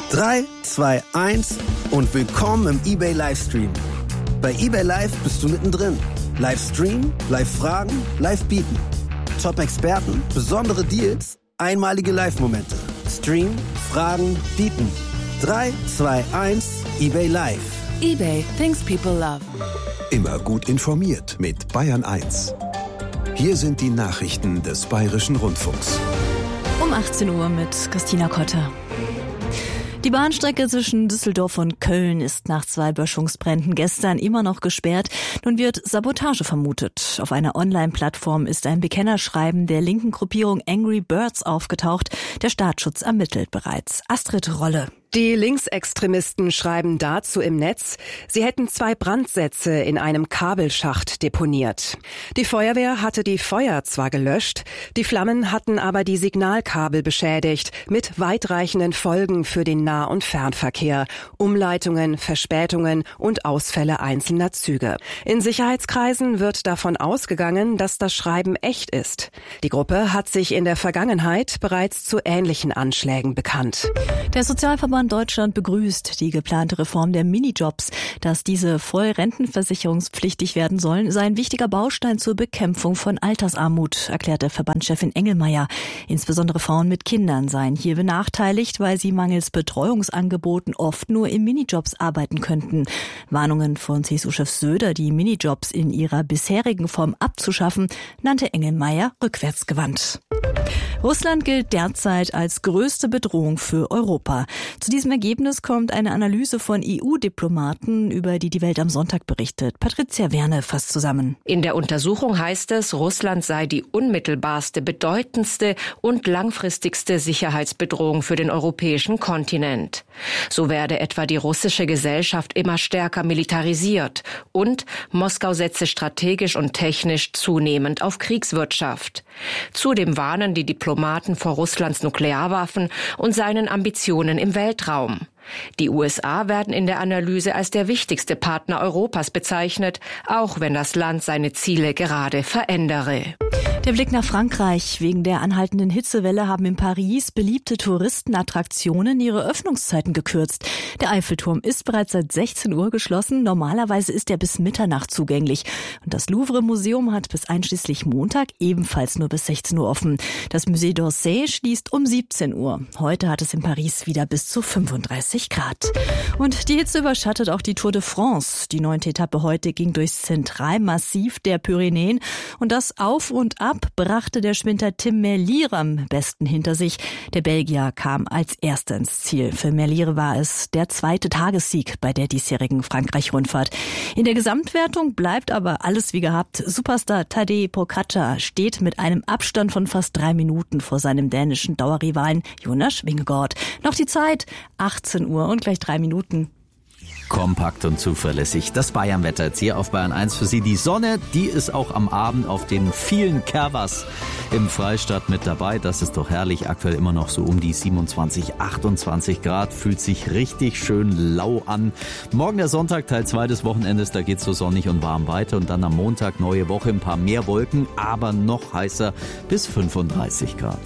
3, 2, 1 und willkommen im eBay Livestream. Bei eBay Live bist du mittendrin. Livestream, Live-Fragen, Live-Bieten. Top-Experten, besondere Deals, einmalige Live-Momente. Stream, Fragen, Bieten. 3, 2, 1, eBay Live. eBay, things people love. Immer gut informiert mit Bayern 1. Hier sind die Nachrichten des Bayerischen Rundfunks. Um 18 Uhr mit Christina Kotter. Die Bahnstrecke zwischen Düsseldorf und Köln ist nach 2 Böschungsbränden gestern immer noch gesperrt. Nun wird Sabotage vermutet. Auf einer Online-Plattform ist ein Bekennerschreiben der linken Gruppierung Angry Birds aufgetaucht. Der Staatsschutz ermittelt bereits. Astrid Rolle. Die Linksextremisten schreiben dazu im Netz, sie hätten 2 Brandsätze in einem Kabelschacht deponiert. Die Feuerwehr hatte die Feuer zwar gelöscht, die Flammen hatten aber die Signalkabel beschädigt, mit weitreichenden Folgen für den Nah- und Fernverkehr, Umleitungen, Verspätungen und Ausfälle einzelner Züge. In Sicherheitskreisen wird davon ausgegangen, dass das Schreiben echt ist. Die Gruppe hat sich in der Vergangenheit bereits zu ähnlichen Anschlägen bekannt. Der Sozialverband Deutschland begrüßt die geplante Reform der Minijobs. Dass diese voll rentenversicherungspflichtig werden sollen, sei ein wichtiger Baustein zur Bekämpfung von Altersarmut, erklärte Verbandschefin Engelmeier. Insbesondere Frauen mit Kindern seien hier benachteiligt, weil sie mangels Betreuungsangeboten oft nur in Minijobs arbeiten könnten. Warnungen von CSU-Chef Söder, die Minijobs in ihrer bisherigen Form abzuschaffen, nannte Engelmeier rückwärtsgewandt. Russland gilt derzeit als größte Bedrohung für Europa. Zu diesem Ergebnis kommt eine Analyse von EU-Diplomaten, über die Welt am Sonntag berichtet. Patricia Werne fasst zusammen. In der Untersuchung heißt es, Russland sei die unmittelbarste, bedeutendste und langfristigste Sicherheitsbedrohung für den europäischen Kontinent. So werde etwa die russische Gesellschaft immer stärker militarisiert und Moskau setze strategisch und technisch zunehmend auf Kriegswirtschaft. Zudem warnen die Diplomaten vor Russlands Nuklearwaffen und seinen Ambitionen im Weltraum. Die USA werden in der Analyse als der wichtigste Partner Europas bezeichnet, auch wenn das Land seine Ziele gerade verändere. Der Blick nach Frankreich. Wegen der anhaltenden Hitzewelle haben in Paris beliebte Touristenattraktionen ihre Öffnungszeiten gekürzt. Der Eiffelturm ist bereits seit 16 Uhr geschlossen. Normalerweise ist er bis Mitternacht zugänglich. Und das Louvre-Museum hat bis einschließlich Montag ebenfalls nur bis 16 Uhr offen. Das Musée d'Orsay schließt um 17 Uhr. Heute hat es in Paris wieder bis zu 35 Grad. Und die Hitze überschattet auch die Tour de France. Die 9. Etappe heute ging durchs Zentralmassiv der Pyrenäen. Und das Auf und Ab brachte der Sprinter Tim Merlier am besten hinter sich. Der Belgier kam als Erster ins Ziel. Für Merlier war es der 2. Tagessieg bei der diesjährigen Frankreich-Rundfahrt. In der Gesamtwertung bleibt aber alles wie gehabt. Superstar Tadej Pogačar steht mit einem Abstand von fast 3 Minuten vor seinem dänischen Dauerrivalen Jonas Vingegaard. Noch die Zeit, 18 Uhr und gleich 3 Minuten. Kompakt und zuverlässig. Das Bayernwetter jetzt hier auf Bayern 1 für Sie. Die Sonne, die ist auch am Abend auf den vielen Kerwas im Freistaat mit dabei. Das ist doch herrlich. Aktuell immer noch so um die 27, 28 Grad. Fühlt sich richtig schön lau an. Morgen der Sonntag, Teil 2 des Wochenendes. Da geht's so sonnig und warm weiter. Und dann am Montag neue Woche. Ein paar mehr Wolken, aber noch heißer bis 35 Grad.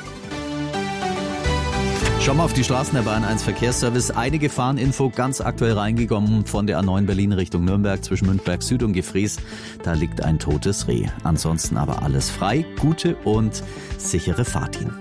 Schauen wir auf die Straßen der Bayern 1 Verkehrsservice. Eine Gefahreninfo ganz aktuell reingekommen von der A9 Berlin Richtung Nürnberg zwischen Münchberg Süd und Gefries. Da liegt ein totes Reh. Ansonsten aber alles frei, gute und sichere Fahrt hin.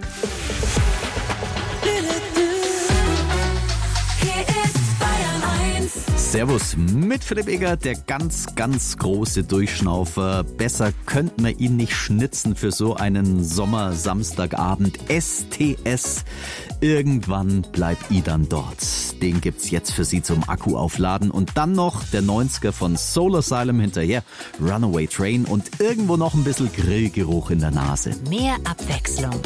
Servus mit Philipp Egert, der ganz, ganz große Durchschnaufer. Besser könnte man ihn nicht schnitzen für so einen Sommer-Samstagabend. STS. Irgendwann bleibt I dann dort. Den gibt's jetzt für Sie zum Akku-Aufladen. Und dann noch der 90er von Soul Asylum hinterher. Runaway Train und irgendwo noch ein bisschen Grillgeruch in der Nase. Mehr Abwechslung.